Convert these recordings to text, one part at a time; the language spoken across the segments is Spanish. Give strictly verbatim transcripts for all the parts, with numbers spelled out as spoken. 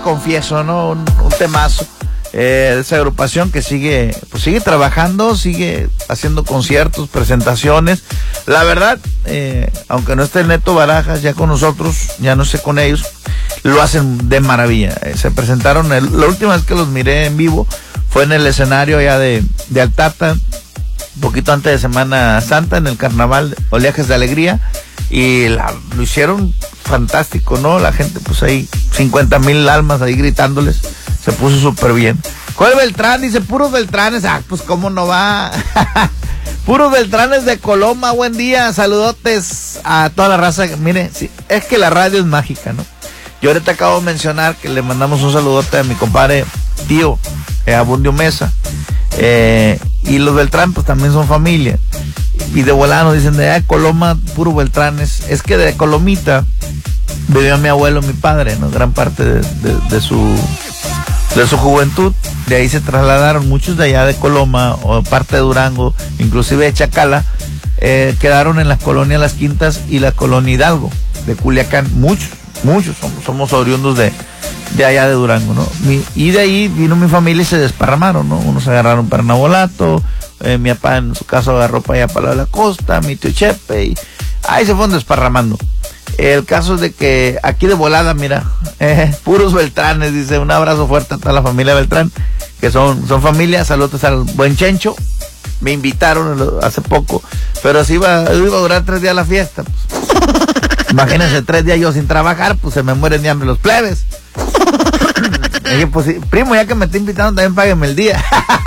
confieso, ¿no? Un, un temazo. Eh, esa agrupación que sigue, pues sigue trabajando, sigue haciendo conciertos, presentaciones. La verdad, eh, aunque no esté Neto Barajas ya con nosotros, ya no sé con ellos, lo hacen de maravilla. Eh, se presentaron, el, la última vez que los miré en vivo fue en el escenario allá de, de Altata, un poquito antes de Semana Santa, en el carnaval Oleajes de Alegría, y la, lo hicieron fantástico, ¿no? La gente, pues ahí, cincuenta mil almas ahí gritándoles. Se puso súper bien. ¿Cuál Beltrán? Dice, puros Beltranes. Ah, pues cómo no va. Puros Beltranes de Coloma. Buen día. Saludotes a toda la raza. Mire, sí, es que la radio es mágica, ¿no? Yo ahorita acabo de mencionar que le mandamos un saludote a mi compadre tío, eh, Abundio Mesa. Eh, y los Beltrán, pues también son familia. Y de volada nos dicen, de ah, Coloma, puro Beltranes. Es que de Colomita vivió mi abuelo, mi padre, ¿no? Gran parte de, de, de su... de su juventud. De ahí se trasladaron muchos de allá de Coloma o parte de Durango, inclusive de Chacala, eh, quedaron en las colonias Las Quintas y la colonia Hidalgo de Culiacán. Muchos, muchos somos, somos oriundos de, de allá de Durango, ¿no? Mi, y de ahí vino mi familia y se desparramaron, ¿no? Unos agarraron para Nabolato, eh, mi papá en su caso agarró para allá para la costa, mi tío Chepe, y ahí se fueron desparramando. El caso es de que aquí de volada, mira, eh, puros Beltranes, dice, un abrazo fuerte a toda la familia Beltrán, que son, son familia. Saludos al buen Chencho. Me invitaron hace poco, pero si iba, iba a durar tres días la fiesta, pues. Imagínense, tres días yo sin trabajar, pues se me mueren de hambre los plebes. Dije, pues, sí, primo, ya que me está invitando, también págueme el día.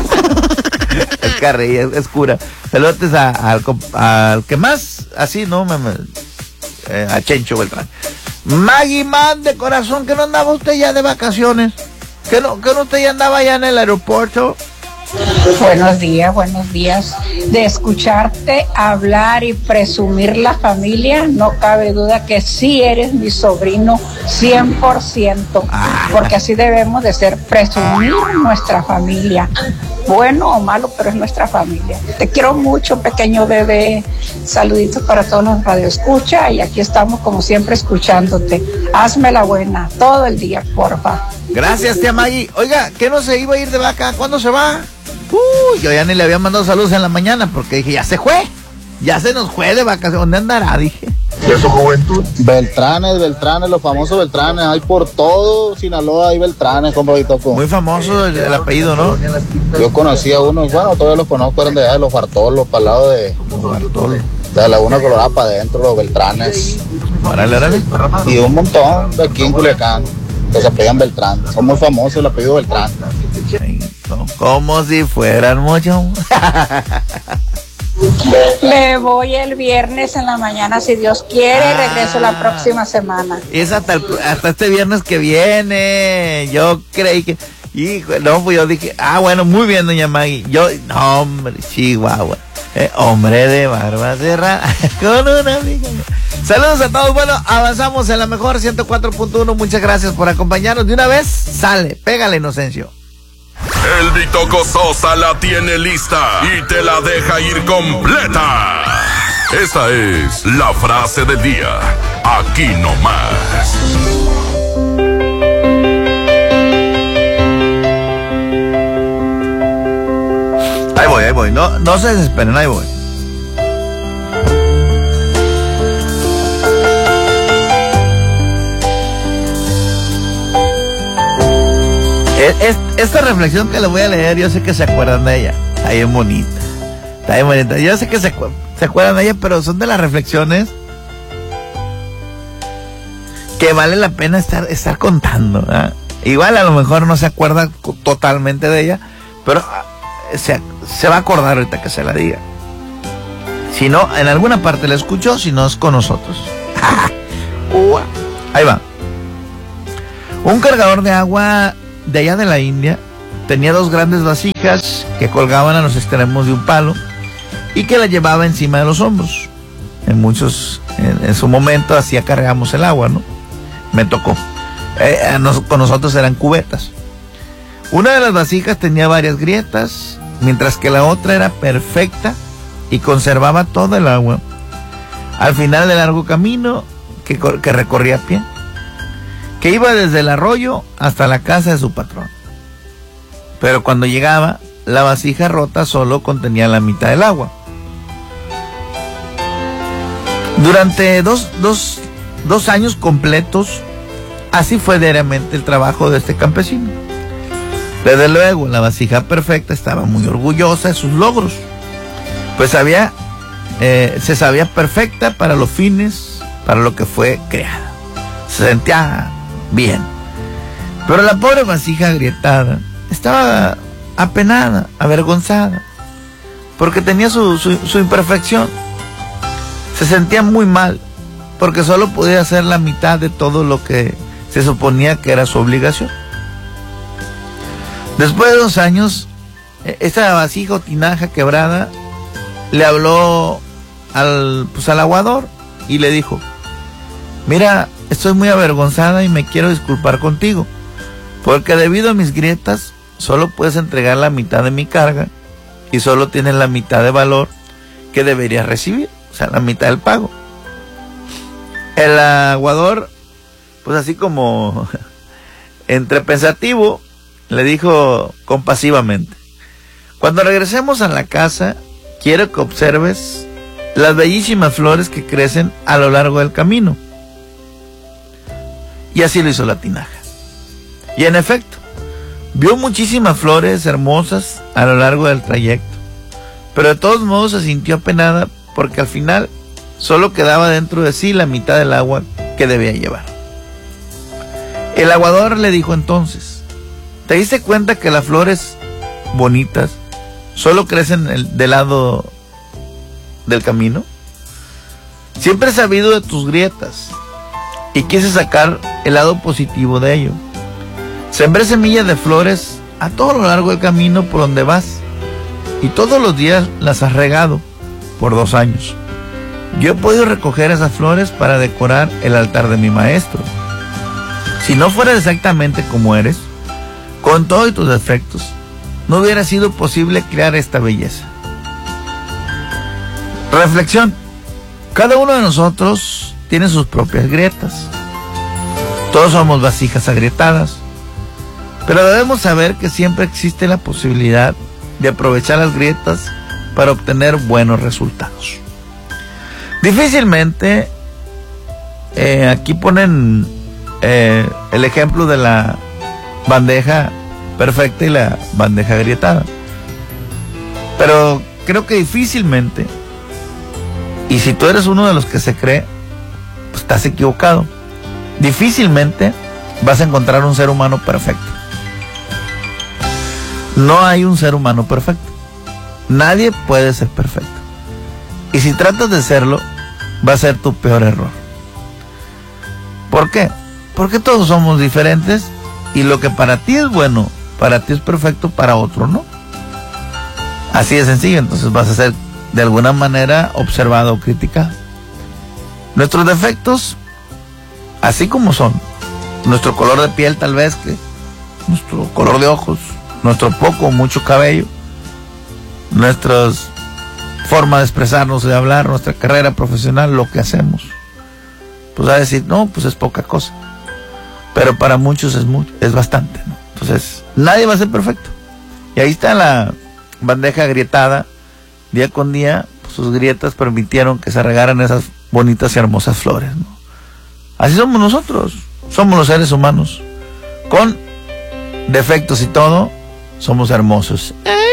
Es carrilla, es, es cura. Saludos a, al, al que más, así, ¿no? Me, me, Eh, a Chencho Beltrán. Maggie Man, de corazón, que no andaba usted ya de vacaciones, que no, que no usted ya andaba ya en el aeropuerto. Buenos días, buenos días. De escucharte hablar y presumir la familia, no cabe duda que sí eres mi sobrino cien por ciento, ah. Porque así debemos de ser, presumir nuestra familia. Bueno o malo, pero es nuestra familia. Te quiero mucho, pequeño bebé. Saluditos para todos los radioescuchas y aquí estamos como siempre escuchándote. Hazme la buena todo el día, porfa. Gracias, tía Maggie. Oiga, ¿qué no se iba a ir de vaca? ¿Cuándo se va? Uy, yo ya ni le había mandado saludos en la mañana porque dije, ya se fue. Ya se nos fue de vacaciones. ¿Dónde andará? Dije. De su juventud. Beltranes, Beltranes, los famosos Beltranes. Hay por todo Sinaloa, hay Beltranes, compa Toco. Muy famoso el, el apellido, ¿no? Yo conocí a uno, bueno, todavía los conozco, eran de allá de los Bartolos, para el lado de... Bartolos. De la Laguna Colorada para adentro, los Beltranes. Órale, órale. Y un montón de aquí en Culiacán, que se pegan Beltrán. Son muy famosos el apellido Beltrán. Como si fueran muchos. Me voy el viernes en la mañana, si Dios quiere, ah, regreso la próxima semana. Es hasta, el, hasta este viernes que viene. Yo creí que... Hijo, no, pues yo dije, ah, bueno, muy bien, doña Maggie. Yo, no, hombre, Chihuahua. Eh, hombre de barba cerrada, con una amiga. Saludos a todos. Bueno, avanzamos en la mejor ciento cuatro punto uno. Muchas gracias por acompañarnos. De una vez, sale, pégale, Inocencio. El Bitoco Sosa la tiene lista y te la deja ir completa. Esta es la frase del día. Aquí nomás. Ahí voy, ahí voy. No, no se desesperen, ahí voy. Es, esta reflexión que les voy a leer, yo sé que se acuerdan de ella. Está bien bonita. Está bien bonita. Yo sé que se, se acuerdan de ella, pero son de las reflexiones que vale la pena estar, estar contando, ¿verdad? Igual a lo mejor no se acuerda totalmente de ella, pero se, se va a acordar ahorita que se la diga. Si no, en alguna parte la escuchó, si no es con nosotros. uh, ahí va. Un cargador de agua de allá de la India tenía dos grandes vasijas que colgaban a los extremos de un palo y que la llevaba encima de los hombros. En muchos, en, en su momento así cargamos el agua, ¿no? Me tocó. Eh, nos, con nosotros eran cubetas. Una de las vasijas tenía varias grietas, mientras que la otra era perfecta y conservaba todo el agua. Al final del largo camino que, que recorría a pie, que iba desde el arroyo hasta la casa de su patrón. Pero cuando llegaba, la vasija rota solo contenía la mitad del agua. Durante dos, dos, dos años completos, así fue diariamente el trabajo de este campesino. Desde luego, la vasija perfecta estaba muy orgullosa de sus logros, pues sabía, eh, se sabía perfecta para los fines, para lo que fue creada. Se sentía bien. Pero la pobre vasija agrietada estaba apenada, avergonzada, porque tenía su, su, su imperfección. Se sentía muy mal, porque solo podía hacer la mitad de todo lo que se suponía que era su obligación. Después de dos años, esa vasija o tinaja quebrada le habló al, pues, al aguador y le dijo: mira, estoy muy avergonzada y me quiero disculpar contigo, porque debido a mis grietas solo puedes entregar la mitad de mi carga y solo tienes la mitad de valor que deberías recibir, o sea, la mitad del pago. El aguador, pues así como entre pensativo, le dijo compasivamente: cuando regresemos a la casa, quiero que observes las bellísimas flores que crecen a lo largo del camino. Y así lo hizo la tinaja. Y en efecto, vio muchísimas flores hermosas a lo largo del trayecto, pero de todos modos se sintió apenada porque al final solo quedaba dentro de sí la mitad del agua que debía llevar. El aguador le dijo entonces: ¿te diste cuenta que las flores bonitas solo crecen el, del lado del camino? Siempre he sabido de tus grietas y quise sacar el lado positivo de ello. Sembré semillas de flores a todo lo largo del camino por donde vas y todos los días las has regado por dos años. Yo he podido recoger esas flores para decorar el altar de mi maestro. Si no fueras exactamente como eres, con todos tus defectos, no hubiera sido posible crear esta belleza. Reflexión: cada uno de nosotros tiene sus propias grietas. Todos somos vasijas agrietadas, pero debemos saber que siempre existe la posibilidad de aprovechar las grietas para obtener buenos resultados. Difícilmente, eh, aquí ponen eh, el ejemplo de la bandeja perfecta y la bandeja agrietada, pero creo que difícilmente, y si tú eres uno de los que se cree, pues estás equivocado. Difícilmente vas a encontrar un ser humano perfecto. No hay un ser humano perfecto. Nadie puede ser perfecto, y si tratas de serlo, va a ser tu peor error. ¿Por qué? Porque todos somos diferentes, y lo que para ti es bueno, para ti es perfecto, para otro no. Así de sencillo. Entonces vas a ser de alguna manera observado o criticado. Nuestros defectos, así como son, nuestro color de piel tal vez, que nuestro color de ojos, nuestro poco o mucho cabello, nuestra forma de expresarnos, de hablar, nuestra carrera profesional, lo que hacemos, pues a decir, no, pues es poca cosa, pero para muchos es mucho, es bastante, ¿no? Entonces, nadie va a ser perfecto. Y ahí está la bandeja agrietada. Día con día, pues, sus grietas permitieron que se regaran esas bonitas y hermosas flores, ¿no? Así somos nosotros. Somos los seres humanos. Con defectos y todo, somos hermosos.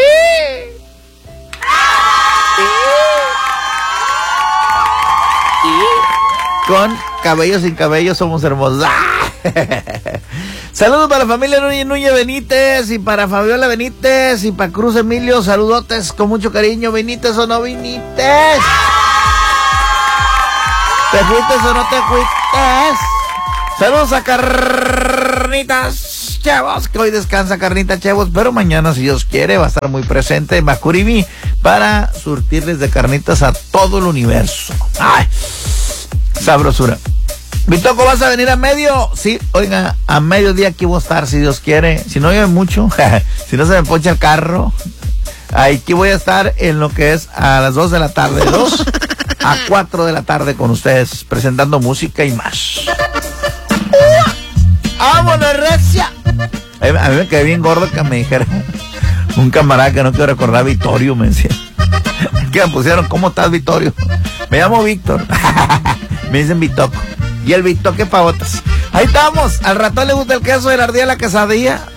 Con cabello sin cabello somos hermosos. Saludos para la familia Núñez Núñez Benítez, y para Fabiola Benítez, y para Cruz Emilio. Saludotes con mucho cariño. ¿Benítez o no Benítez? ¿Te fuiste o no te fuiste? Saludos a Carnitas Chevos, que hoy descansa Carnita Chevos, pero mañana, si Dios quiere, va a estar muy presente en Macuribí para surtirles de carnitas a todo el universo. ¡Ay! Sabrosura. Bitoco, ¿vas a venir a medio? Sí, oiga, a mediodía aquí voy a estar, si Dios quiere. Si no llueve mucho, si no se me poncha el carro, aquí voy a estar en lo que es a las dos de la tarde, dos a cuatro de la tarde con ustedes, presentando música y más. ¡Vámonos, recia! A mí me quedé bien gordo que me dijera un camarada que no quiero recordar, Vittorio, me decía. Que me pusieron, ¿cómo estás, Vittorio? Me llamo Víctor. Me dicen Bitoco. Y el Bitoque pa' otras. Ahí estamos. Al ratón le gusta el queso de la ardilla, la quesadilla.